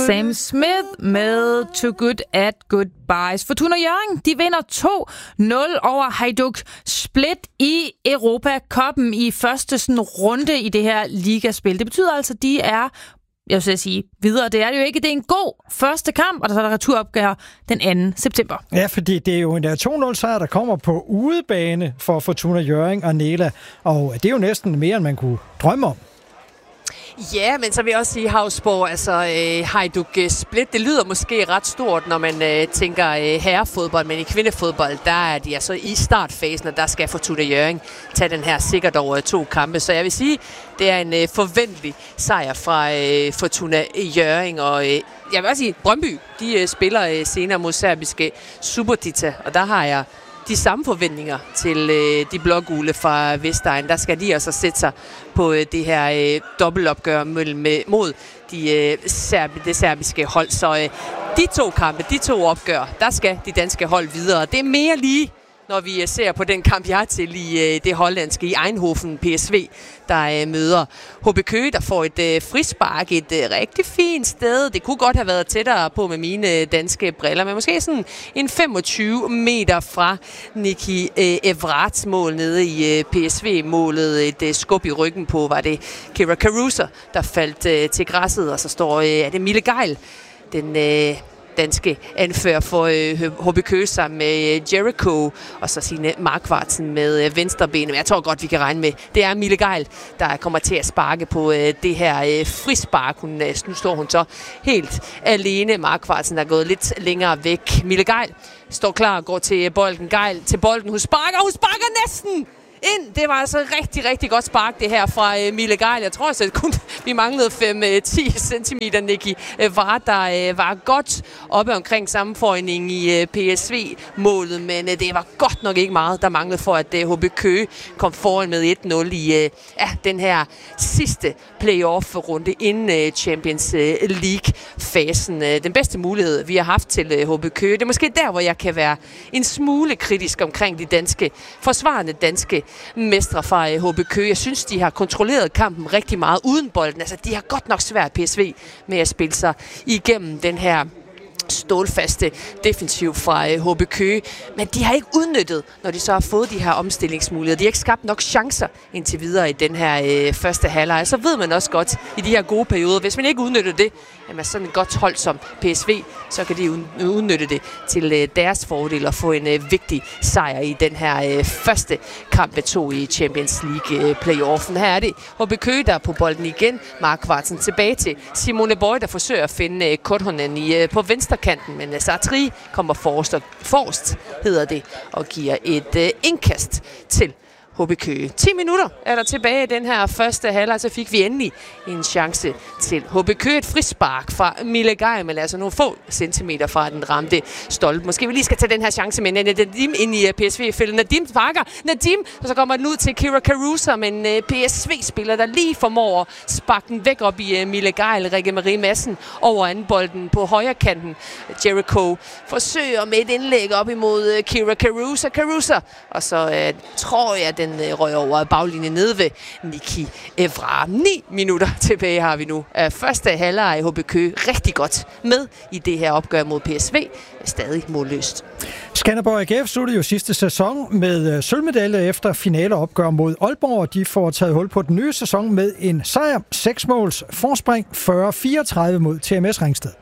Sam Smith med Too Good at Goodbyes. Fortuna Hjørring, de vinder 2-0 over Hajduk Split i Europa Cup'en i første sådan runde i det her ligaspil. Det betyder altså, at de er, jeg vil sige, videre. Det er det jo ikke. Det er en god første kamp, og så er der returopgør den 2. september. Ja, fordi det er jo en 2-0 sejr, der kommer på udebane for Fortuna Hjørring og Nela. Og det er jo næsten mere, end man kunne drømme om. Ja, men så vil jeg også sige Hausborg, altså Hajduk Split, det lyder måske ret stort, når man tænker herrefodbold, men i kvindefodbold, der er de altså i startfasen, og der skal Fortuna Hjørring tage den her sikkert over 2 kampe. Så jeg vil sige, det er en forventelig sejr fra Fortuna Hjørring, og jeg vil også sige, Brøndby, de spiller senere mod serbiske Subotica, og der har jeg de samme forventninger til de blågule fra Vestegn. Der skal de også sætte sig på det her dobbeltopgør mod det serbiske hold. Så de 2 kampe, de 2 opgør, der skal de danske hold videre. Det er mere lige, når vi ser på den kamp, jeg er til i det hollandske i Eindhoven PSV, der møder HB Køge, der får et frispark et rigtig fint sted. Det kunne godt have været tættere på med mine danske briller, men måske sådan en 25 meter fra Niki Evrats mål nede i PSV-målet. Et skub i ryggen på, var det Kira Caruso, der faldt til græsset, og så står det Mille Geil, den danske anfører for HB Køge sammen med Jericho, og så Signe Markvartsen med venstrebenet. Men jeg tror godt, vi kan regne med, det er Mille Geil, der kommer til at sparke på det her frispark. Nu står hun så helt alene. Markvartsen er gået lidt længere væk. Mille Geil står klar og går til bolden. Geil til bolden. Hun sparker næsten ind. Det var altså rigtig, rigtig godt spark, det her fra Mille Geil. Jeg tror altså, at kun vi manglede 5-10 centimeter, Niki Vart, der var godt oppe omkring sammenføjning i PSV-målet, men det var godt nok ikke meget, der manglede for, at HB Køge kom foran med 1-0 i den her sidste playoff-runde inden Champions League-fasen. Den bedste mulighed, vi har haft til HB Køge. Det er måske der, hvor jeg kan være en smule kritisk omkring de danske, forsvarende danske mestre fra HB Køge. Jeg synes, de har kontrolleret kampen rigtig meget uden bolden. Altså, de har godt nok svært PSV med at spille sig igennem den her stålfaste defensiv fra HB Køge, men de har ikke udnyttet, når de så har fået de her omstillingsmuligheder. De har ikke skabt nok chancer indtil videre i den her første halvleg. Så ved man også godt i de her gode perioder, hvis man ikke udnytter det, jamen sådan et godt hold som PSV, så kan de udnytte det til deres fordel og få en vigtig sejr i den her første kamp med 2 i Champions League playoffen. Her er det HB Køge, der er på bolden igen. Mark Kvartsen tilbage til Simone Boy, der forsøger at finde Korthonen på venstrekanten, men Sartri kommer forrest, hedder det, og giver et indkast til HB Køge. 10 minutter er der tilbage i den her første halvleg, så fik vi endelig en chance til HB Køge. Et frispark fra Mille Geil, men altså nogle få centimeter fra den ramte stolpe. Måske vi lige skal tage den her chance med Nadim ind i PSV-fælden. Nadim sparker, og så kommer den ud til Kira Caruso, men PSV-spiller, der lige formår at sparke den væk op i Mille Geil. Rikke Marie Madsen over anden bolden på højre kanten. Jericho forsøger med et indlæg op imod Kira Caruso, og så tror jeg, den røg over baglinjen nede ved Niki Evra. 9 minutter tilbage har vi nu af første halvleg i HB Køge. Rigtig godt med i det her opgør mod PSV. Stadig målløst. Skanderborg AGF sluttede jo sidste sæson med sølvmedalje efter finaleopgør mod Aalborg. De får taget hul på den nye sæson med en sejr, 6 måls forspring, 40-34 mod TMS Ringsted.